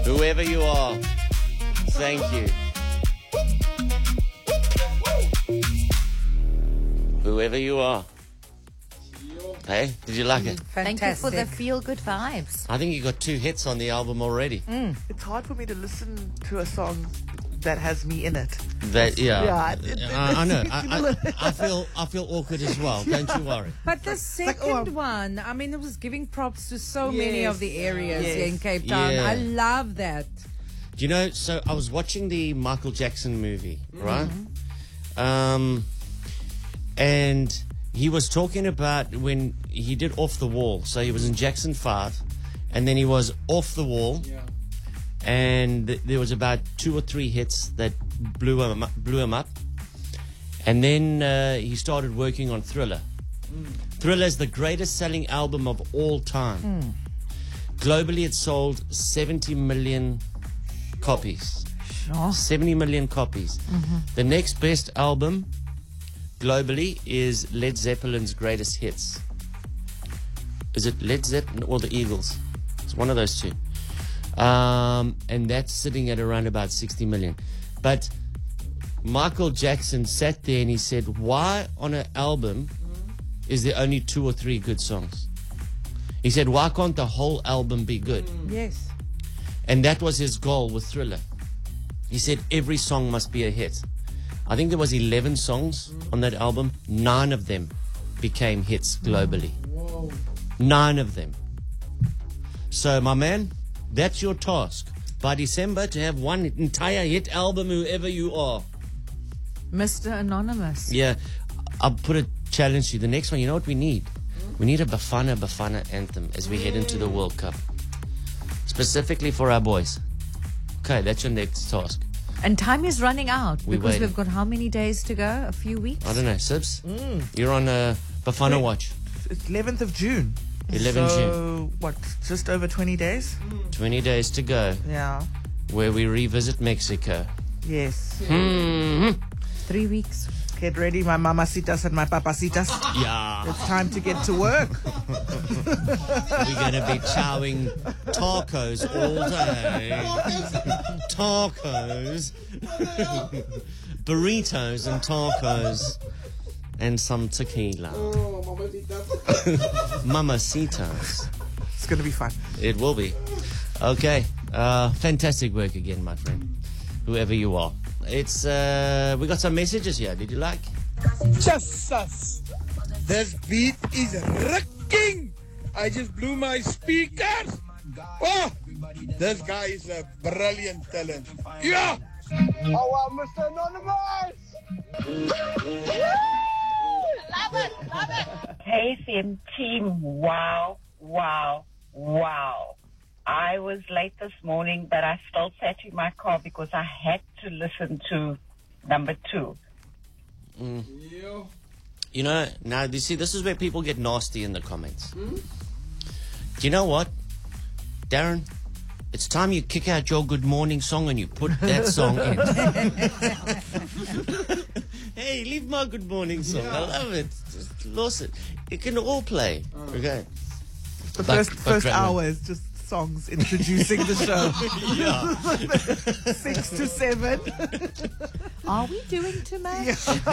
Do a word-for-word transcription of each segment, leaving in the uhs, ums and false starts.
Whoever you are, thank you. Whoever you are. Hey, did you like it? Thank you for the feel-good vibes. I think you got two hits on the album already. Mm. It's hard for me to listen to a song that has me in it. That yeah, Yeah, it- it- I, I know. I, I, I feel I feel awkward as well. Don't you worry. But the second like, oh, I'm- one, I mean, it was giving props to so many of the areas Yes. here in Cape Town. Yeah. I love that. Do you know? So I was watching the Michael Jackson movie, right? Um, and he was talking about when he did Off the Wall. So he was in Jackson Five, and then he was off the wall. Yeah. And th- there was about two or three hits that blew him up, blew him up. And then uh, he started working on Thriller. Mm. Thriller is the greatest selling album of all time. Mm. Globally, it sold seventy million copies. Sure. seventy million copies. Mm-hmm. The next best album globally is Led Zeppelin's Greatest Hits. Is it Led Zeppelin or the Eagles? It's one of those two. Um, and that's sitting at around about sixty million. But Michael Jackson sat there and he said, why on an album is there only two or three good songs? He said, why can't the whole album be good? Yes. And that was his goal with Thriller. He said every song must be a hit. I think there was eleven songs on that album. Nine of them became hits globally. Whoa. Nine of them. So, my man, that's your task. By December, to have one entire hit album, whoever you are. Mister Anonymous. Yeah, I'll put a challenge to you. The next one, you know what we need? We need a Bafana Bafana anthem as we head into the World Cup. Specifically for our boys. Okay, that's your next task. And time is running out We're because waiting. we've got how many days to go? A few weeks? I don't know, Sibs? You're on a Bafana watch. It's eleventh of June. eleventh so, June. what, just over twenty days? twenty days to go, Yeah. where we revisit Mexico. Yes. Hmm. Three weeks. Get ready, my mamacitas and my papacitas. Yeah. It's time to get to work. We're going to be chowing tacos all day. Tacos. Burritos and tacos. And some tequila. Oh, mamacita. Mamacitas. It's going to be fun. It will be. Okay. Uh, fantastic work again, my friend. Whoever you are. It's, uh, we got some messages here. Did you like? Jesus! This beat is rocking! I just blew my speakers! Oh! This guy is a brilliant talent. Yeah! Oh, uh, Mister Anonymous! Love it, love it. K C M team, wow, wow, wow. I was late this morning, but I still sat in my car because I had to listen to number two. Mm. You know, now, you see, this is where people get nasty in the comments. Hmm? Do you know what? Darren, it's time you kick out your Good Morning song and you put that song in. Hey, leave my Good Morning song. Yeah. I love it. Just lost it. It can all play. Oh. Okay. The But- first, but first Grandma- hour is just songs introducing the show. Yeah. Six to seven. Are we doing too much?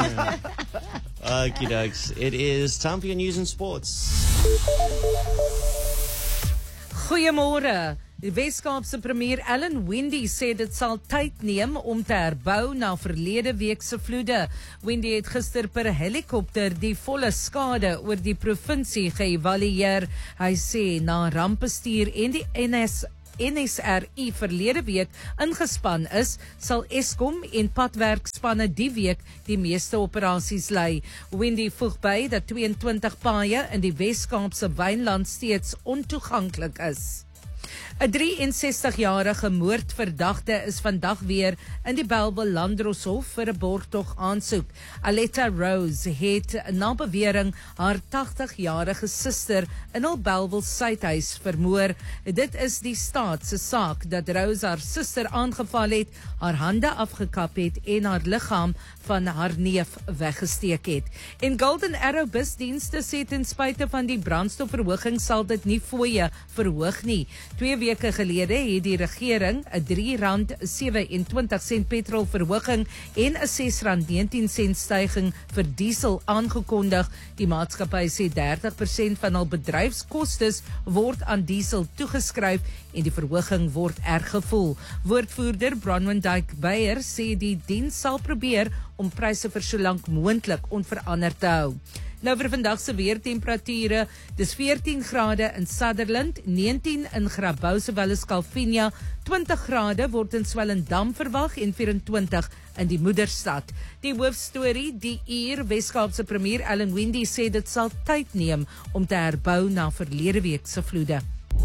Okie dokes. It is time for your news and sports. Goeiemôre. Die Weskaapse premier Ellen Wendy sê dit sal tyd neem om te herbou na verlede week se vloede. Wendy het gister per helikopter die volle skade oor die provinsie geëvalueer. Hy sê na rampbestuur en die N S N S R I verlede week ingespan is, sal Eskom en padwerkspanne die week die meeste operasies lei. Wendy voeg by dat tweeëntwintig paaie in die Weskaapse Wynland steeds ontoeganklik is. 'n drieënsestigjarige moordverdagte is vandag weer in die Bellville Landdroshof vir 'n borgtog aansoek. Aletta Rose het na bewering haar tagtigjarige suster in hul Bellville suidhuis vermoor. Dit is die staat se saak dat Rose haar suster aangeval het, haar hande afgekap het en haar liggaam van haar neef weggesteek het. En Golden Arrow busdienste sê ten spyte van die brandstofverhoging sal dit nie fooie verhoog nie. Twee weke weke gelede het die regering 'n drie rand sewe-en-twintig sent petrol verhoging en 'n ses rand negentien sent styging vir diesel aangekondig. Die maatskappy sê dertig persent van hul bedryfskostes word aan diesel toegeskryf en die verhoging word erg gevoel. Woordvoerder Bronwyn Dyke Beyer sê die diens sal probeer om pryse vir so lank moontlik onveranderd te hou. Nou vir vandag se weertemperature, dis veertien grade in Sutherland, negentien in Grabouw sowel as Calvinia, twintig grade word in Swellendam verwag en vyf-en-twintig in die moederstad. Die hoofstorie, die uur, Weskaapse premier Alan Windey sê dit sal tyd neem om te herbou na verlede week se vloede.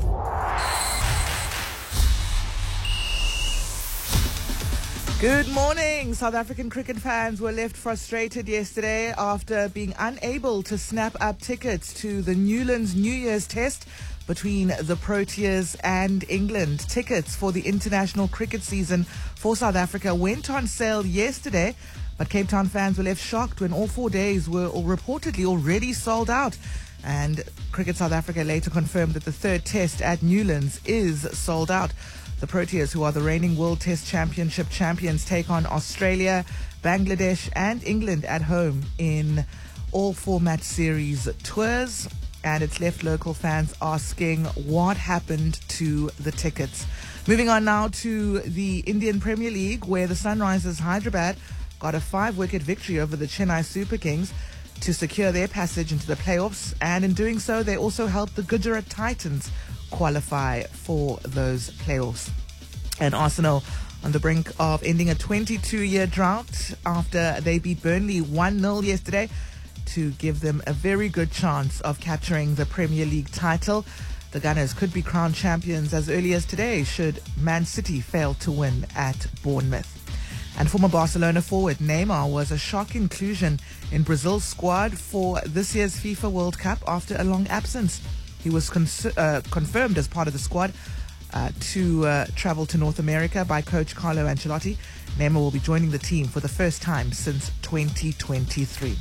Good morning. South African cricket fans were left frustrated yesterday after being unable to snap up tickets to the Newlands New Year's Test between the Proteas and England. Tickets for the international cricket season for South Africa went on sale yesterday, but Cape Town fans were left shocked when all four days were reportedly already sold out. And Cricket South Africa later confirmed that the third test at Newlands is sold out. The Proteas, who are the reigning World Test Championship champions, take on Australia, Bangladesh and England at home in all format series tours. And it's left local fans asking what happened to the tickets. Moving on now to the Indian Premier League, where the Sunrisers Hyderabad got a five-wicket victory over the Chennai Super Kings to secure their passage into the playoffs. And in doing so, they also helped the Gujarat Titans qualify for those playoffs. And Arsenal on the brink of ending a twenty-two-year drought after they beat Burnley one nil yesterday to give them a very good chance of capturing the Premier League title. The Gunners could be crowned champions as early as today should Man City fail to win at Bournemouth. And former Barcelona forward Neymar was a shock inclusion in Brazil's squad for this year's FIFA World Cup after a long absence. He was con- uh, confirmed as part of the squad uh, to uh, travel to North America by coach Carlo Ancelotti. Neymar will be joining the team for the first time since twenty twenty-three.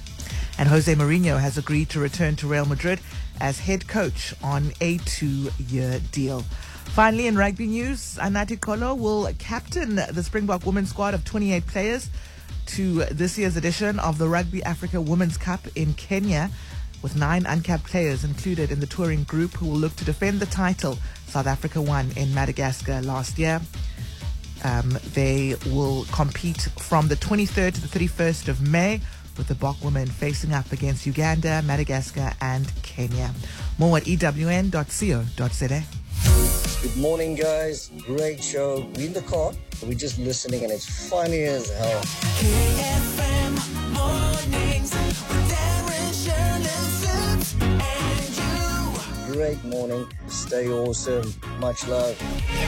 And Jose Mourinho has agreed to return to Real Madrid as head coach on a two-year deal. Finally, in rugby news, Anati Kolo will captain the Springbok women's squad of twenty-eight players to this year's edition of the Rugby Africa Women's Cup in Kenya, with nine uncapped players included in the touring group who will look to defend the title South Africa won in Madagascar last year. Um, they will compete from the twenty-third to the thirty-first of May, with the Bok women facing up against Uganda, Madagascar and Kenya. More at E W N dot co dot z a. Good morning, guys. Great show. We're in the car. We're just listening, and it's funny as hell. K F M mornings with Darren, Shirley, and you. Great morning. Stay awesome. Much love.